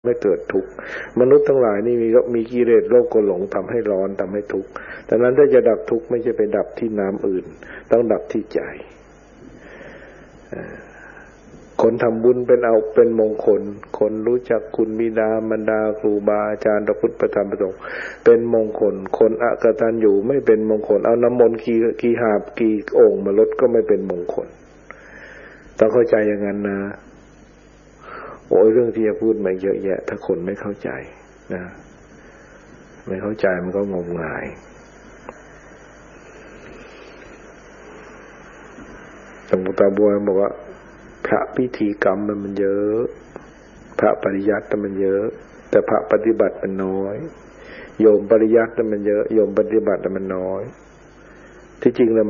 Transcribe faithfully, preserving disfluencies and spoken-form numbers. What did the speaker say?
ไม่เกิดทุกข์มนุษย์ทั้งหลายนี่มีมีกิเลสโลภโกรธหลงทำให้ร้อนทำให้ทุกข์ดังนั้นถ้าจะดับทุกข์ไม่ใช่ไปดับที่น้ำอื่นต้องดับที่ใจคนทำบุญเป็นเอาเป็นมงคลคนรู้จักคุณบิดามารดาครูบาอาจารย์พระพุทธพระธรรมพระสงฆ์เป็นมงคลคนอกตัญญูไม่เป็นมงคลเอาน้ำมนต์กี่กี่หาบกี่โอ่งมาลดก็ไม่เป็นมงคลต้องเข้าใจอย่างนั้นนะโอ้ยเรื่องที่จะพูดมาเยอะแยะถ้าคนไม่เข้าใจนะไม่เข้าใจมันก็งมงายหลวงปู่ตาบัวบอกว่าพระพิธีกรรมมันเยอะพระปริยัติมันเยอะแต่พระปฏิบัติมันน้อยโยมปริยัติมันเยอะโยมปฏิบัติมันน้อยที่จริงแล้ว